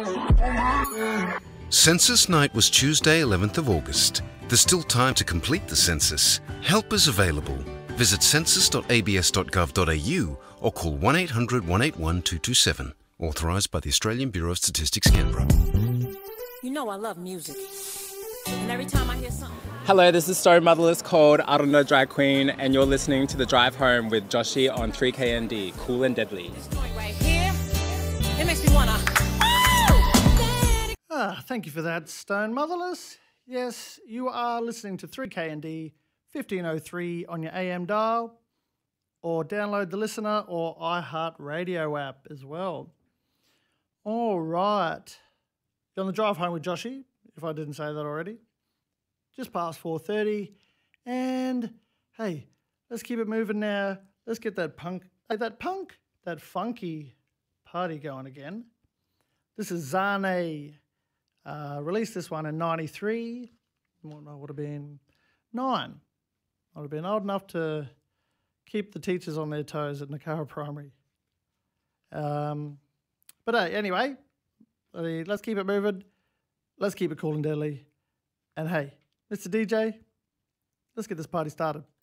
Census night was Tuesday, 11th of August. There's still time to complete the census. Help is available. Visit census.abs.gov.au or call 1800 181 227. Authorised by the Australian Bureau of Statistics, Canberra. You know I love music. And every time I hear something... Hello, this is Stone Motherless called I Don't Know Drag Queen, and you're listening to The Drive Home with Joshi on 3KND, Cool and Deadly. This joint right here, it makes me wanna... Thank you for that, Stone Motherless. Yes, you are listening to 3KND 1503 on your AM dial, or download the Listener or iHeartRadio app as well. All right. You're on The Drive Home with Joshi, if I didn't say that already. Just past 4:30. And, hey, let's keep it moving now. Let's get that that funky party going again. This is Zane. Released this one in 93. I would have been 9. I would have been old enough to keep the teachers on their toes at Nakara Primary. But anyway, let's keep it moving. Let's keep it cool and deadly. And hey, Mr. DJ, let's get this party started.